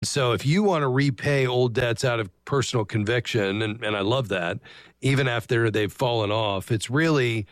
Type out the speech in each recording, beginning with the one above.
So if you want to repay old debts out of personal conviction, and I love that, even after they've fallen off, it's really,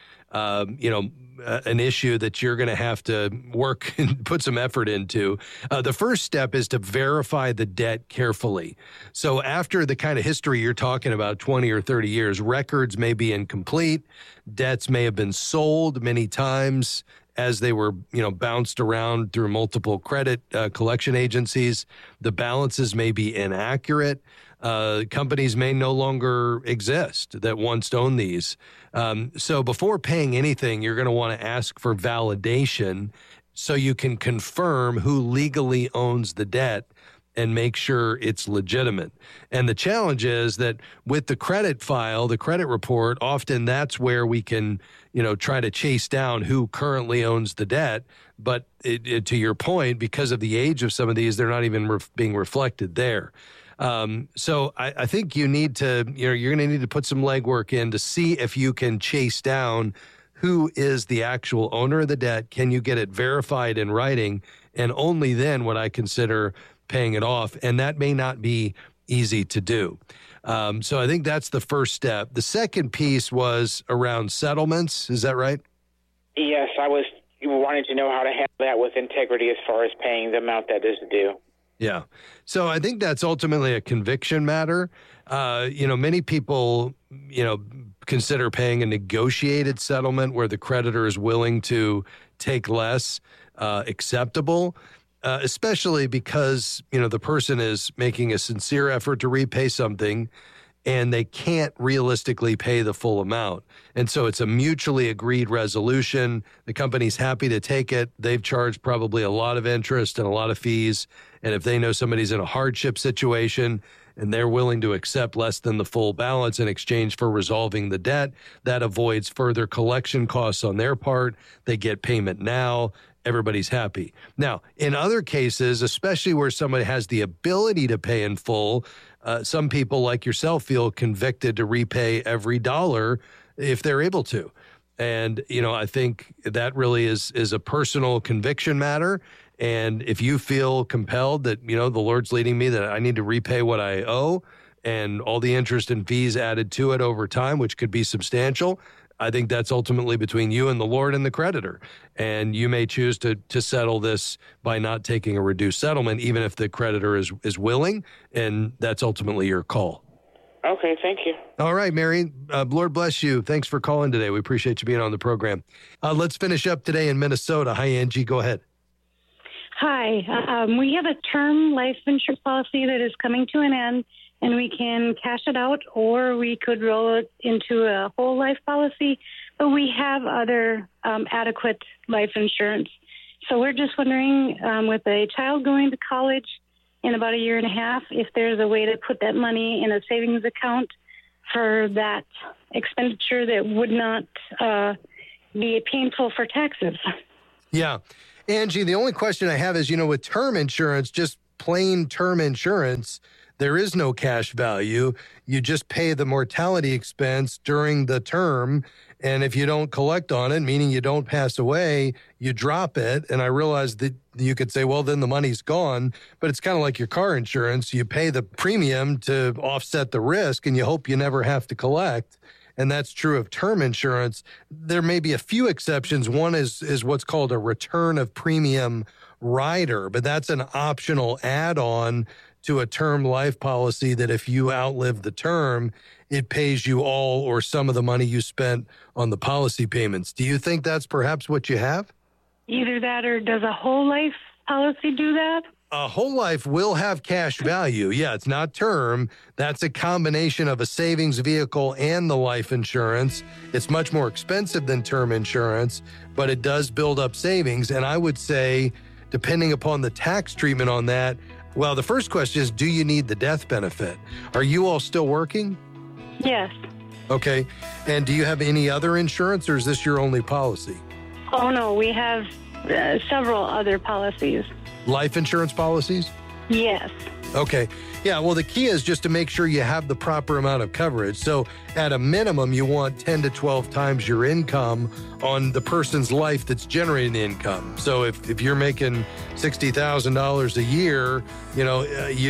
an issue that you're going to have to work and put some effort into. The first step is to verify the debt carefully. So after the kind of history you're talking about, 20 or 30 years, records may be incomplete. Debts may have been sold many times as they were, bounced around through multiple credit collection agencies. The balances may be inaccurate. Companies may no longer exist that once owned these. So before paying anything, you're going to want to ask for validation so you can confirm who legally owns the debt and make sure it's legitimate. And the challenge is that with the credit file, the credit report, often that's where we can, try to chase down who currently owns the debt. But to your point, because of the age of some of these, they're not even being reflected there. So I think you need to, you're going to need to put some legwork in to see if you can chase down who is the actual owner of the debt. Can you get it verified in writing? And only then would I consider paying it off. And that may not be easy to do. So I think that's the first step. The second piece was around settlements. Is that right? Yes, I was wanting to know how to handle that with integrity as far as paying the amount that is due. Yeah. So I think that's ultimately a conviction matter. Many people, consider paying a negotiated settlement where the creditor is willing to take less acceptable, especially because, the person is making a sincere effort to repay something and they can't realistically pay the full amount. And so it's a mutually agreed resolution. The company's happy to take it. They've charged probably a lot of interest and a lot of fees. And if they know somebody's in a hardship situation and they're willing to accept less than the full balance in exchange for resolving the debt, that avoids further collection costs on their part. They get payment now. Everybody's happy. Now, in other cases, especially where somebody has the ability to pay in full, some people like yourself feel convicted to repay every dollar if they're able to. And, I think that really is a personal conviction matter. And if you feel compelled that, the Lord's leading me that I need to repay what I owe and all the interest and fees added to it over time, which could be substantial, I think that's ultimately between you and the Lord and the creditor. And you may choose to settle this by not taking a reduced settlement, even if the creditor is willing, and that's ultimately your call. Okay, thank you. All right, Mary, Lord bless you. Thanks for calling today. We appreciate you being on the program. Let's finish up today in Minnesota. Hi, Angie, go ahead. Hi, we have a term life insurance policy that is coming to an end, and we can cash it out or we could roll it into a whole life policy, but we have other adequate life insurance. So we're just wondering, with a child going to college in about a year and a half, if there's a way to put that money in a savings account for that expenditure that would not be painful for taxes. Yeah. Angie, the only question I have is, with term insurance, just plain term insurance, there is no cash value. You just pay the mortality expense during the term. And if you don't collect on it, meaning you don't pass away, you drop it. And I realize that you could say, well, then the money's gone. But it's kind of like your car insurance. You pay the premium to offset the risk and you hope you never have to collect. And that's true of term insurance. There may be a few exceptions. One is what's called a return of premium rider, but that's an optional add-on to a term life policy that if you outlive the term, it pays you all or some of the money you spent on the policy payments. Do you think that's perhaps what you have? Either that or does a whole life policy do that? A whole life will have cash value. Yeah, it's not term. That's a combination of a savings vehicle and the life insurance. It's much more expensive than term insurance, but it does build up savings. And I would say, depending upon the tax treatment on that, well, the first question is, do you need the death benefit? Are you all still working? Yes. Okay. And do you have any other insurance, or is this your only policy? Oh, no, we have several other policies. Life insurance policies? Yes. Okay. Yeah, well, the key is just to make sure you have the proper amount of coverage. So at a minimum, you want 10 to 12 times your income on the person's life that's generating the income. So if you're making $60,000 a year, you